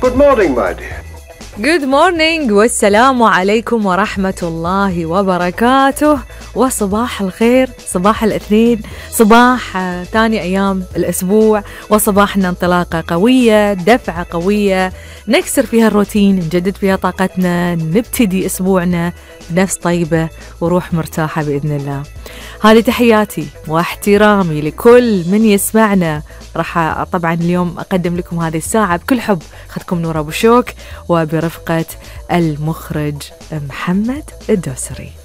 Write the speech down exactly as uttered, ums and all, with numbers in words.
Good morning, my dear. Good morning والسلام عليكم ورحمة الله وبركاته، وصباح الخير، صباح الاثنين، صباح ثاني أيام الأسبوع، وصباحنا انطلاقة قوية، دفعة قوية نكسر فيها الروتين، نجدد فيها طاقتنا، نبتدي أسبوعنا بنفس طيبة وروح مرتاحة بإذن الله. هذه تحياتي واحترامي لكل من يسمعنا. راح طبعا اليوم أقدم لكم هذه الساعة بكل حب، أخذكم نور أبو شوك وبرفقة المخرج محمد الدوسري.